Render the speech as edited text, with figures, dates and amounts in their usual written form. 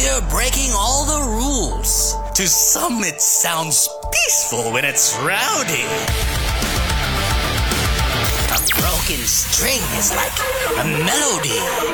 they're breaking all the rules. To some, it sounds peaceful when it's rowdy. A broken string is like a melody.